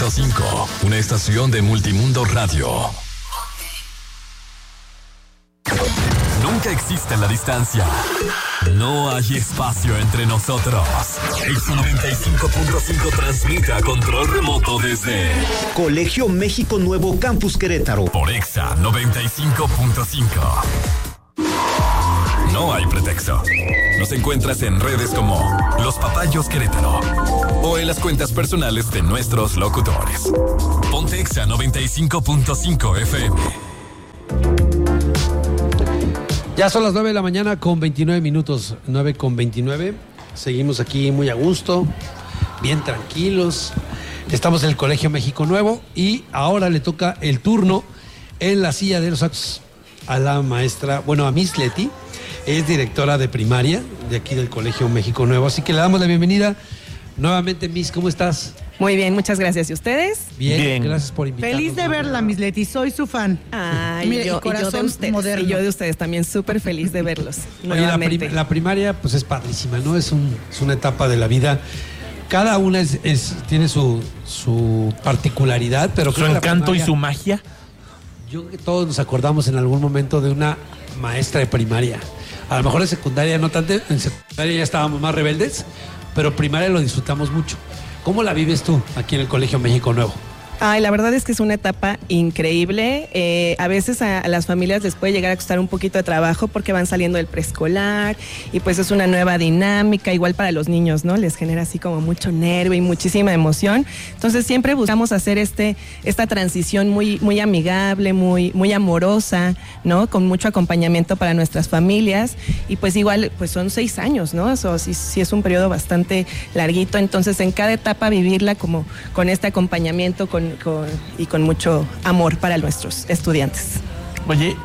95.5, una estación de Multimundo Radio. Nunca existe la distancia. No hay espacio entre nosotros. Exa 95.5 transmite a control remoto desde Colegio México Nuevo Campus Querétaro. Por Exa 95.5. No hay pretexto. Nos encuentras en redes como Los Papayos Querétaro o en las cuentas personales de nuestros locutores. Ponte Exa 95.5 FM. Ya son las 9 de la mañana con 29 minutos, 9:29. Seguimos aquí muy a gusto, bien tranquilos. Estamos en el Colegio México Nuevo y ahora le toca el turno en la silla de los actos a la maestra, a Miss Leti. Es directora de primaria de aquí del Colegio México Nuevo. Así que le damos la bienvenida nuevamente, Miss. ¿Cómo estás? Muy bien, muchas gracias. ¿Y ustedes? Bien. Gracias por invitarnos. Feliz de verla, Miss Leti. Soy su fan. Ay, Mire, yo de ustedes. moderno. Y yo de ustedes también, súper feliz de verlos. Oye, nuevamente. la primaria pues es padrísima, ¿no? Es una etapa de la vida. Cada una tiene su particularidad, pero su encanto y su magia. Yo creo que todos nos acordamos en algún momento de una maestra de primaria. A lo mejor en secundaria no tanto, en secundaria ya estábamos más rebeldes, pero primaria lo disfrutamos mucho. ¿Cómo la vives tú aquí en el Colegio México Nuevo? Ay, la verdad es que es una etapa increíble. A veces a las familias les puede llegar a costar un poquito de trabajo porque van saliendo del preescolar y pues es una nueva dinámica, igual para los niños, ¿no? Les genera así como mucho nervio y muchísima emoción. Entonces siempre buscamos hacer esta transición muy amigable, muy amorosa, ¿no? Con mucho acompañamiento para nuestras familias y pues igual pues son 6 años, ¿no? Eso sí es un periodo bastante larguito. Entonces en cada etapa vivirla como con este acompañamiento, y con mucho amor para nuestros estudiantes. Oye,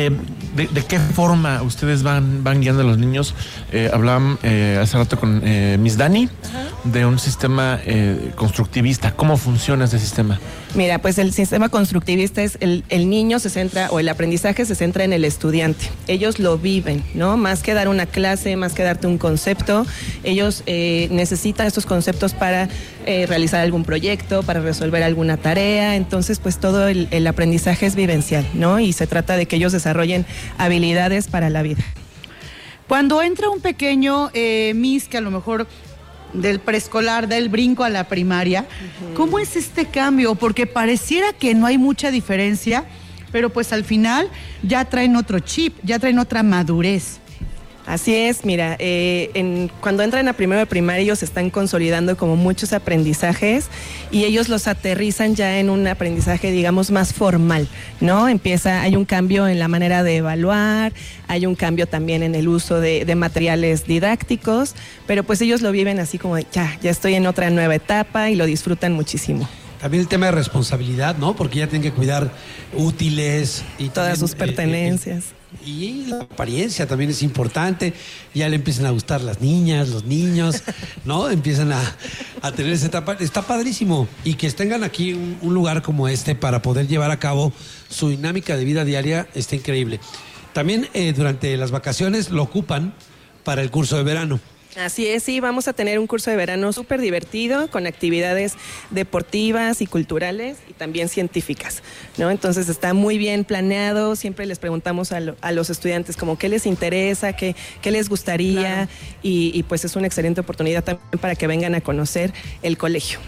¿de qué forma ustedes van guiando a los niños? Hablaban hace rato con Miss Dani. Ajá. De un sistema constructivista. ¿Cómo funciona ese sistema? Mira, pues el sistema constructivista es el niño se centra, o el aprendizaje se centra en el estudiante. Ellos lo viven, ¿no? Más que dar una clase, más que darte un concepto, ellos necesitan estos conceptos para realizar algún proyecto, para resolver alguna tarea. Entonces, pues todo el aprendizaje es vivencial, ¿no? Y se trata de que ellos desarrollen habilidades para la vida. Cuando entra un pequeño Miss que a lo mejor del preescolar, del brinco a la primaria, ¿cómo es este cambio? Porque pareciera que no hay mucha diferencia, pero pues al final ya traen otro chip, ya traen otra madurez. Así es, mira, cuando entran a primero de primaria ellos están consolidando como muchos aprendizajes y ellos los aterrizan ya en un aprendizaje, digamos, más formal, ¿no? Hay un cambio en la manera de evaluar, hay un cambio también en el uso de materiales didácticos, pero pues ellos lo viven así como, ya estoy en otra nueva etapa y lo disfrutan muchísimo. También el tema de responsabilidad, ¿no? Porque ya tienen que cuidar útiles y todas también, sus pertenencias. Y la apariencia también es importante. Ya le empiezan a gustar las niñas, los niños, ¿no? Empiezan a tener esa etapa. Está padrísimo. Y que tengan aquí un lugar como este para poder llevar a cabo su dinámica de vida diaria está increíble. También durante las vacaciones lo ocupan para el curso de verano. Así es, sí, vamos a tener un curso de verano súper divertido con actividades deportivas y culturales y también científicas, ¿no? Entonces está muy bien planeado, siempre les preguntamos a los estudiantes como qué les interesa, qué les gustaría, claro. y pues es una excelente oportunidad también para que vengan a conocer el colegio.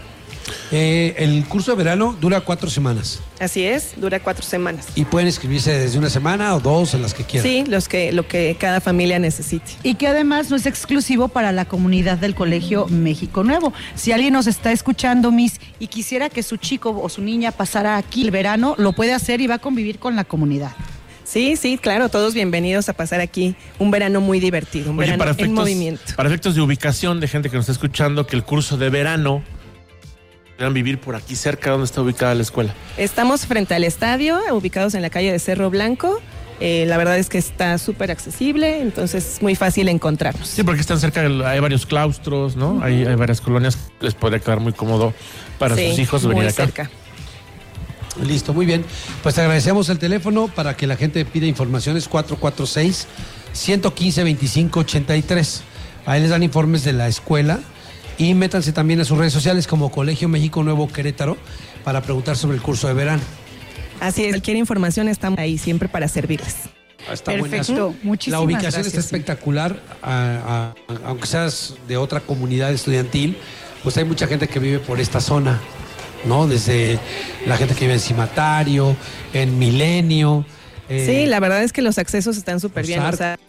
El curso de verano dura 4 semanas. Así es, dura 4 semanas. Y pueden inscribirse desde una semana o 2, en las que quieran. Sí, lo que cada familia necesite. Y que además no es exclusivo para la comunidad del Colegio México Nuevo. Si alguien nos está escuchando, Miss, y quisiera que su chico o su niña pasara aquí el verano, lo puede hacer y va a convivir con la comunidad. Sí, claro, todos bienvenidos a pasar aquí un verano muy divertido, un verano en movimiento. Para efectos de ubicación de gente que nos está escuchando, que el curso de verano podrán vivir por aquí cerca. ¿Dónde está ubicada la escuela? Estamos frente al estadio, ubicados en la calle de Cerro Blanco. La verdad es que está súper accesible, entonces es muy fácil encontrarnos. Sí, porque están cerca, hay varios claustros, ¿no? Uh-huh. Hay varias colonias, les podría quedar muy cómodo para sus hijos venir acá. Cerca. Listo, muy bien. Pues agradecemos el teléfono para que la gente pida informaciones, 446-115-2583. Ahí les dan informes de la escuela Y métanse también a sus redes sociales como Colegio México Nuevo Querétaro para preguntar sobre el curso de verano. Así es, cualquier información estamos ahí siempre para servirles. Está Perfecto, buenazo. muchísimas La ubicación gracias, está espectacular, aunque seas de otra comunidad estudiantil, pues hay mucha gente que vive por esta zona, ¿no? Desde la gente que vive en Cimatario, en Milenio. Sí, la verdad es que los accesos están súper bien. O sea,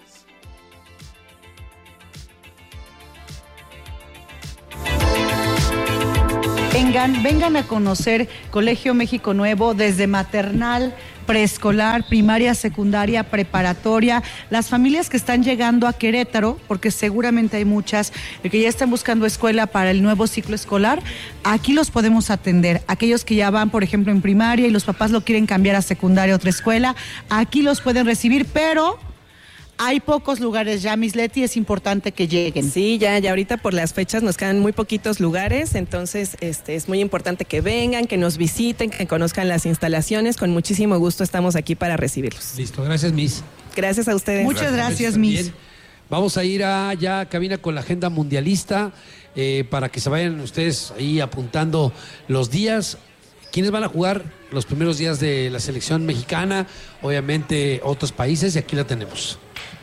Vengan a conocer Colegio México Nuevo desde maternal, preescolar, primaria, secundaria, preparatoria. Las familias que están llegando a Querétaro, porque seguramente hay muchas que ya están buscando escuela para el nuevo ciclo escolar, aquí los podemos atender. Aquellos que ya van, por ejemplo, en primaria y los papás lo quieren cambiar a secundaria, otra escuela, aquí los pueden recibir, pero hay pocos lugares ya, Miss Leti, es importante que lleguen. Sí, ya ahorita por las fechas nos quedan muy poquitos lugares, entonces es muy importante que vengan, que nos visiten, que conozcan las instalaciones. Con muchísimo gusto estamos aquí para recibirlos. Listo, gracias, Miss. Gracias a ustedes. Muchas gracias, Miss. Bien. Vamos a ir a ya cabina con la agenda mundialista para que se vayan ustedes ahí apuntando los días. ¿Quiénes van a jugar los primeros días de la selección mexicana? Obviamente otros países, y aquí la tenemos.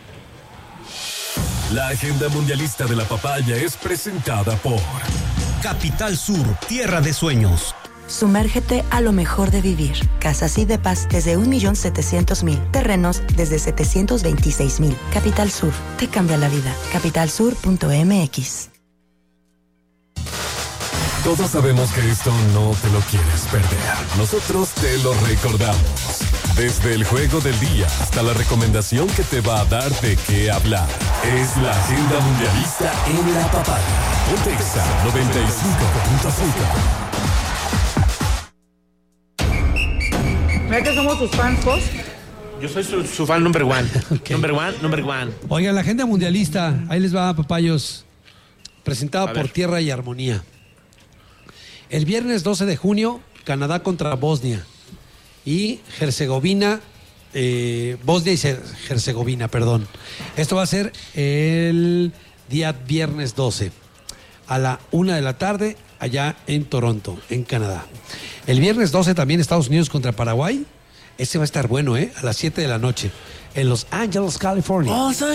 La agenda mundialista de la papaya es presentada por Capital Sur, tierra de sueños. Sumérgete a lo mejor de vivir. Casas y depas desde 1.700.000. Terrenos desde 726.000. Capital Sur, te cambia la vida. Capitalsur.mx. Todos sabemos que esto no te lo quieres perder. Nosotros te lo recordamos. Desde el juego del día hasta la recomendación que te va a dar de qué hablar. Es la agenda mundialista en la papaya. Pontexa 95.5. Mira que somos tus fans, ¿vos? Yo soy su fan number one. Okay. Number one. Oigan, la agenda mundialista, ahí les va, papayos, presentada por Tierra y Armonía. El viernes 12 de junio, Canadá contra Bosnia. Y Herzegovina, Bosnia y Herzegovina, perdón. Esto va a ser el día viernes 12, a la 1 de la tarde, allá en Toronto, en Canadá. El viernes 12 también Estados Unidos contra Paraguay. Ese va a estar bueno, a las 7 de la noche, en Los Ángeles, California.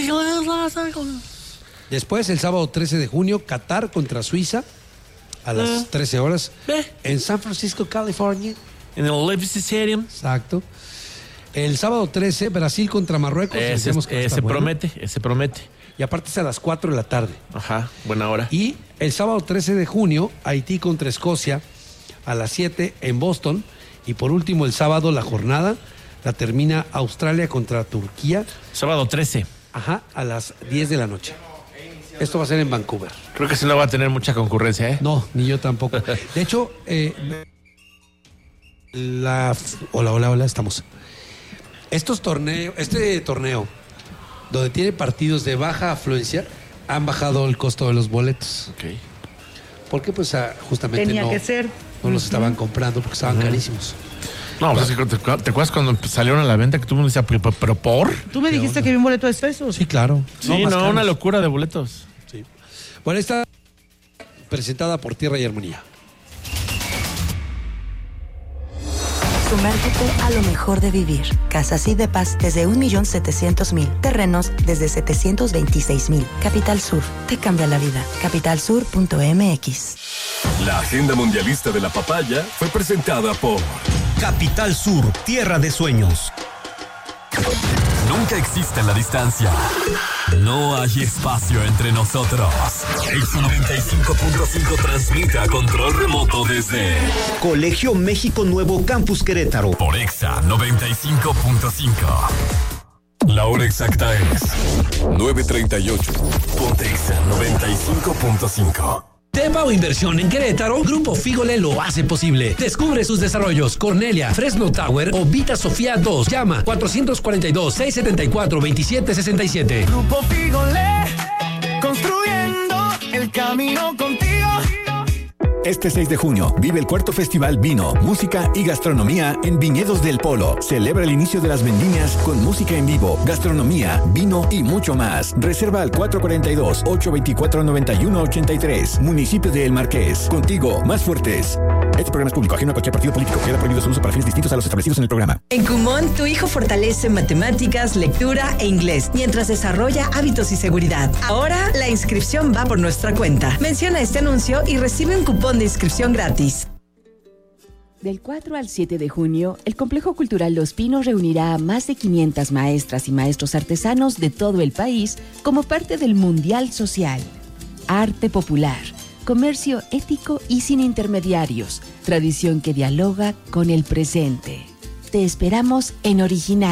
Después, el sábado 13 de junio, Qatar contra Suiza, a las 13 horas, en San Francisco, California. En el Levi's Stadium. Exacto. El sábado 13, Brasil contra Marruecos. Ese promete. Y aparte es a las 4 de la tarde. Ajá, buena hora. Y el sábado 13 de junio, Haití contra Escocia, a las 7 en Boston. Y por último, el sábado, la jornada la termina Australia contra Turquía. Sábado 13. Ajá, a las 10 de la noche. Esto va a ser en Vancouver. Creo que sí no va a tener mucha concurrencia, ¿eh? No, ni yo tampoco. De hecho, Hola, estamos. Este torneo, donde tiene partidos de baja afluencia, han bajado el costo de los boletos. Ok. Porque pues justamente Tenía que ser. no los estaban comprando porque estaban carísimos. No, pues es que ¿te acuerdas cuando salieron a la venta que todo el mundo decía, pero por? Tú me dijiste que había un boleto de pesos. Sí, claro. Sí, más no, caros. una locura de boletos. Sí. Bueno, está presentada por Tierra y Armonía. Sumérgete a lo mejor de vivir. Casas y depas desde 1.700.000. Terrenos desde 726.000. Capital Sur, te cambia la vida. Capitalsur.mx. La agenda mundialista de la papaya fue presentada por Capital Sur, tierra de sueños. Nunca existe la distancia. No hay espacio entre nosotros. Exa 95.5 transmite a control remoto desde Colegio México Nuevo Campus Querétaro. por Exa 95.5. La hora exacta es 9:38. Ponte Exa 95.5. Tepa o inversión en Querétaro, Grupo Fígole lo hace posible. Descubre sus desarrollos: Cornelia, Fresno Tower o Vita Sofía 2. Llama 442-674-2767. Grupo Fígole, construyendo el camino contigo. Este 6 de junio vive el 4º Festival Vino, Música y Gastronomía en Viñedos del Polo. Celebra el inicio de las vendimias con música en vivo, gastronomía, vino y mucho más. Reserva al 442-824-9183. Municipio de El Marqués. Contigo, más fuertes. Este programa es público, ajeno a cualquier partido político. Queda prohibido su uso para fines distintos a los establecidos en el programa. En Kumon, tu hijo fortalece matemáticas, lectura e inglés, mientras desarrolla hábitos y seguridad. Ahora, la inscripción va por nuestra cuenta. Menciona este anuncio y recibe un cupón de inscripción gratis. Del 4 al 7 de junio, el Complejo Cultural Los Pinos reunirá a más de 500 maestras y maestros artesanos de todo el país como parte del Mundial Social. Arte popular, comercio ético y sin intermediarios, tradición que dialoga con el presente. Te esperamos en Original.